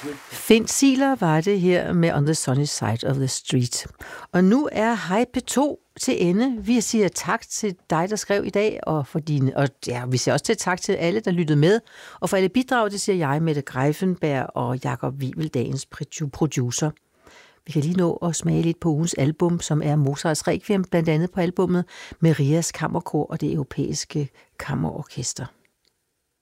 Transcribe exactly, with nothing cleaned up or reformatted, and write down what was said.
Finn Ziegler var det her med On the Sunny Side of the Street. Og nu er Hej P to til ende. Vi siger tak til dig, der skrev i dag, og for dine, og ja, vi siger også til tak til alle, der lyttede med. Og for alle bidrag, det siger jeg, Mette Greiffenberg og Jakob Wivel, dagens producer. Vi kan lige nå at smage lidt på ugens album, som er Mozarts Requiem, blandt andet på albummet Marias Kammerkor og det europæiske kammerorkester.